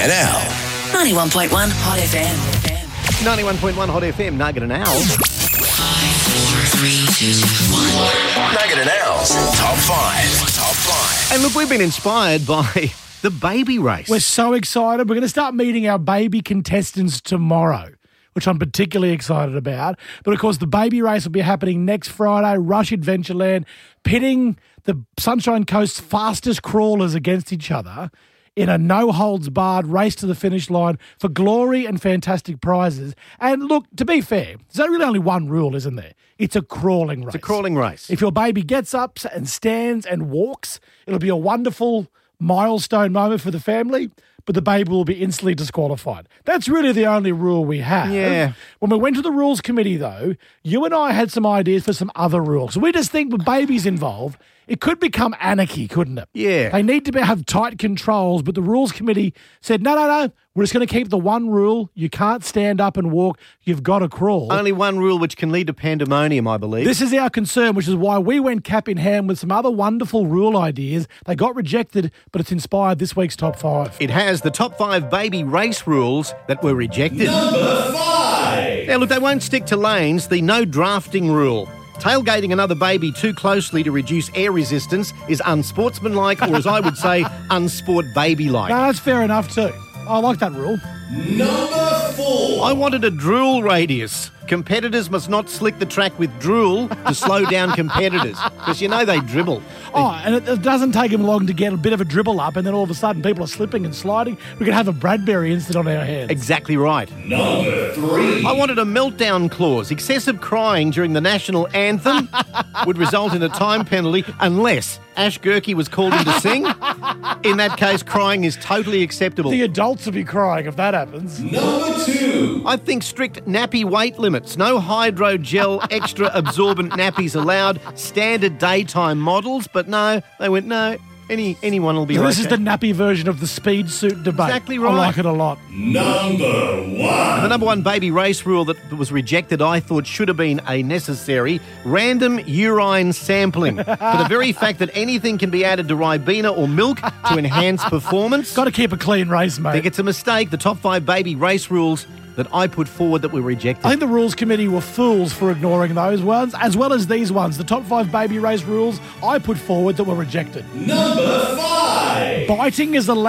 and Al. 91.1 Hot FM. 91.1 Hot FM, Nugget and Al. 5, 4, 3, 2, 1. Nugget and Al's Top 5. And look, we've been inspired by the baby race. We're so excited. We're going to start meeting our baby contestants tomorrow, which I'm particularly excited about. But, of course, the baby race will be happening next Friday, Rush Adventureland, pitting the Sunshine Coast's fastest crawlers against each other in a no-holds-barred race to the finish line for glory and fantastic prizes. And, look, to be fair, there's really only one rule, isn't there? It's a crawling race. It's a crawling race. If your baby gets up and stands and walks, it'll be a wonderful milestone moment for the family, but the baby will be instantly disqualified. That's really the only rule we have. Yeah. When we went to the rules committee, though, you and I had some ideas for some other rules. We just think with babies involved, it could become anarchy, couldn't it? Yeah. They need to have tight controls, but the rules committee said, no, we're just going to keep the one rule. You can't stand up and walk. You've got to crawl. Only one rule which can lead to pandemonium, I believe. This is our concern, which is why we went cap in hand with some other wonderful rule ideas. They got rejected, but it's inspired this week's Top 5. It has the top 5 baby race rules that were rejected. Number 5. Now, look, they won't stick to lanes. The no drafting rule. Tailgating another baby too closely to reduce air resistance is unsportsmanlike, or as I would say, unsport baby-like. No, that's fair enough too. I like that rule. Number 4. I wanted a drool radius. Competitors must not slick the track with drool to slow down competitors, because you know they dribble. Oh, and it doesn't take them long to get a bit of a dribble up, and then all of a sudden people are slipping and sliding. We could have a Bradbury incident on our hands. Exactly right. Number 3. I wanted a meltdown clause. Excessive crying during the national anthem would result in a time penalty unless Ash Gerke was called in to sing. In that case, crying is totally acceptable. The adults will be crying if that happens. Number 2. I think strict nappy weight limits. No hydrogel extra absorbent nappies allowed. Standard daytime models, but no, they went no. Anyone will be So okay. this is the nappy version of the speed suit debate. Exactly right. I like it a lot. Number 1. The number 1 baby race rule that was rejected, I thought should have been a necessary random urine sampling. For the very fact that anything can be added to Ribena or milk to enhance performance. Got to keep a clean race, I mate. think it's a mistake. The top 5 baby race rules that I put forward that were rejected. I think the rules committee were fools for ignoring those ones, as well as these ones. The top 5 baby race rules I put forward that were rejected. Number 5. Biting is allowed.